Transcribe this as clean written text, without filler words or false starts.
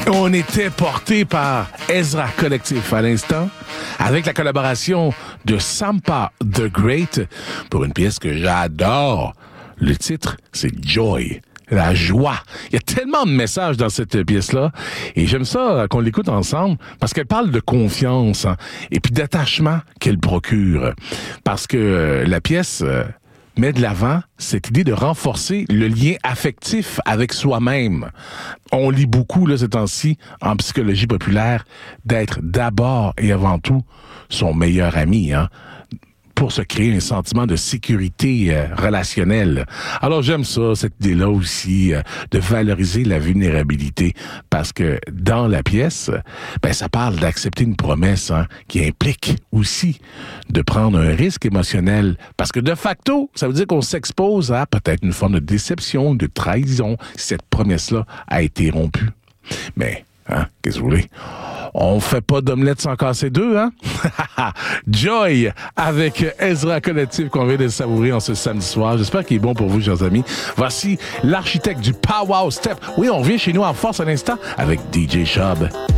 On était porté par Ezra Collectif à l'instant, avec la collaboration de Sampa the Great pour une pièce que j'adore. Le titre, c'est Joy. La joie. Il y a tellement de messages dans cette pièce-là. Et j'aime ça qu'on l'écoute ensemble parce qu'elle parle de confiance et puis d'attachement qu'elle procure. Parce que la pièce met de l'avant cette idée de renforcer le lien affectif avec soi-même. On lit beaucoup là, ces temps-ci en psychologie populaire d'être d'abord et avant tout son meilleur ami, pour se créer un sentiment de sécurité relationnelle. Alors j'aime ça, cette idée-là aussi, de valoriser la vulnérabilité, parce que dans la pièce, ça parle d'accepter une promesse qui implique aussi de prendre un risque émotionnel, parce que de facto, ça veut dire qu'on s'expose à peut-être une forme de déception, de trahison, si cette promesse-là a été rompue. Mais, qu'est-ce que vous voulez? On fait pas d'omelette sans casser deux, Joy avec Ezra Collectif qu'on vient de savourer en ce samedi soir. J'espère qu'il est bon pour vous, chers amis. Voici l'architecte du Pow Wow Step. Oui, on revient chez nous en force à l'instant avec DJ Shub.